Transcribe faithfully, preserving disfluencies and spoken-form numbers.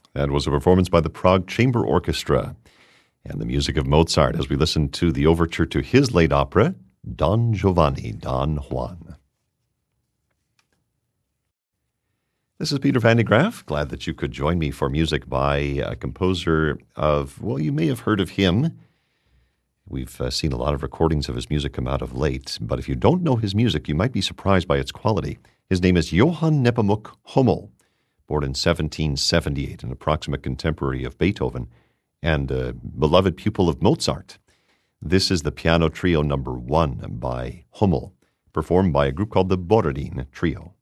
That was a performance by the Prague Chamber Orchestra and the music of Mozart as we listen to the overture to his late opera, Don Giovanni, Don Juan. This is Peter Van de Graaf. Glad that you could join me for music by a composer of, well, you may have heard of him. We've uh, seen a lot of recordings of his music come out of late, but if you don't know his music, you might be surprised by its quality. His name is Johann Nepomuk Hummel, born in seventeen seventy-eight, an approximate contemporary of Beethoven and a beloved pupil of Mozart. This is the piano trio number one by Hummel, performed by a group called the Borodin Trio.